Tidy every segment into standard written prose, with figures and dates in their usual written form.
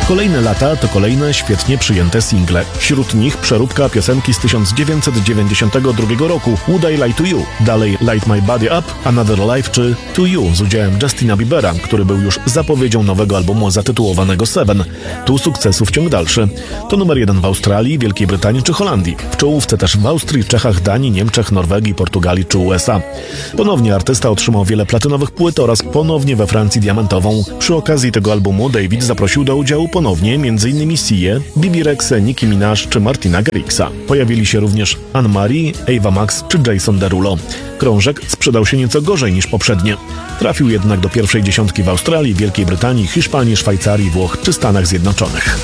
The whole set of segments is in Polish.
Kolejne lata to kolejne świetnie przyjęte single. Wśród nich przeróbka piosenki z 1992 roku Would I Lie to You, dalej Light My Body Up, Another Life czy To You z udziałem Justina Biebera, który był już zapowiedzią nowego albumu zatytułowanego Seven. Tu sukcesów ciąg dalszy. To numer 1 w Australii, Wielkiej Brytanii czy Holandii. W czołówce też w Austrii, Czechach, Danii, Niemczech, Norwegii, Portugalii czy USA. Ponownie artysta otrzymał wiele platynowych płyt oraz ponownie we Francji diamentową. Przy okazji tego albumu David zaprosił do udziału ponownie m.in. Się, Bibi Rexę, Nicki Minaj czy Martina Garrixa. Pojawili się również Anne-Marie, Ava Max czy Jason Derulo. Krążek sprzedał się nieco gorzej niż poprzednie. Trafił jednak do pierwszej dziesiątki w Australii, Wielkiej Brytanii, Hiszpanii, Szwajcarii, Włoch czy Stanach Zjednoczonych.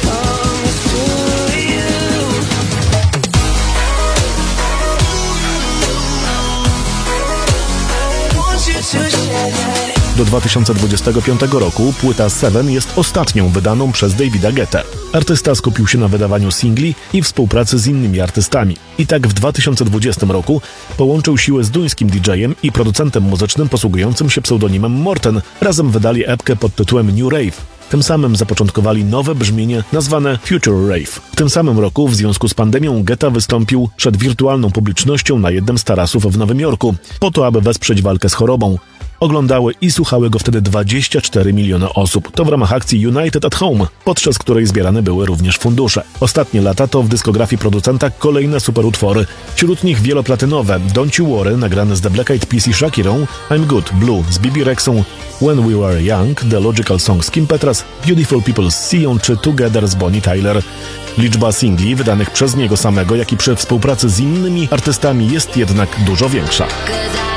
Do 2025 roku płyta Seven jest ostatnią wydaną przez Davida Guettę. Artysta skupił się na wydawaniu singli i współpracy z innymi artystami. I tak w 2020 roku połączył siły z duńskim DJ-em i producentem muzycznym posługującym się pseudonimem Morten. Razem wydali epkę pod tytułem New Rave. Tym samym zapoczątkowali nowe brzmienie nazwane Future Rave. W tym samym roku w związku z pandemią Guetta wystąpił przed wirtualną publicznością na jednym z tarasów w Nowym Jorku, po to aby wesprzeć walkę z chorobą. Oglądały i słuchały go wtedy 24 miliony osób. To w ramach akcji United at Home, podczas której zbierane były również fundusze. Ostatnie lata to w dyskografii producenta kolejne superutwory. Wśród nich wieloplatynowe Don't You Worry nagrane z The Black Eyed Peas i Shakirą, I'm Good, Blue z Bibi Rexą, When We Were Young, The Logical Song z Kim Petras, Beautiful People z Sion czy Together z Bonnie Tyler. Liczba singli wydanych przez niego samego, jak i przy współpracy z innymi artystami jest jednak dużo większa.